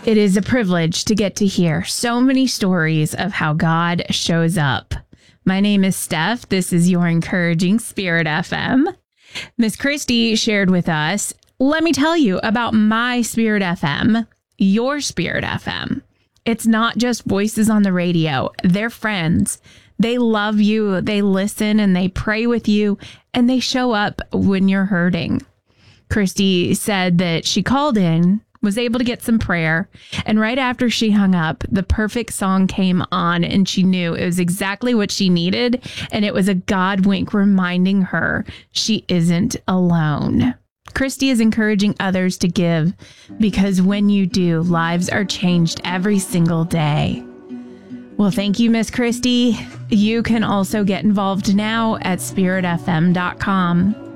It is a privilege to get to hear so many stories of how God shows up. My name is Steph. This is your Encouraging Spirit FM. Miss Christy shared with us, let me tell you about my Spirit FM, your Spirit FM. It's not just voices on the radio. They're friends. They love you. They listen and they pray with you and they show up when you're hurting. Christy said that she called in, was able to get some prayer, and right after she hung up, the perfect song came on and she knew it was exactly what she needed, and it was a God wink reminding her she isn't alone. Christy is encouraging others to give because when you do, lives are changed every single day. Well, thank you, Miss Christy. You can also get involved now at spiritfm.com.